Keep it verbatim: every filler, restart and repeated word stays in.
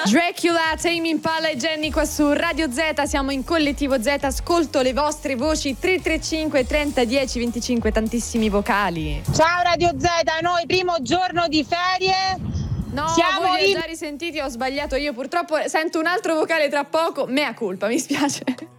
Dracula, Tame Impala e Jenny qua su Radio Z. Siamo in Collettivo Z, ascolto le vostre voci. Tre tre cinque trenta dieci venticinque, tantissimi vocali. Ciao Radio Z, noi primo giorno di ferie. No, Siamo voi li ho in... già risentiti, ho sbagliato io. Purtroppo sento un altro vocale tra poco. Mea culpa, mi spiace.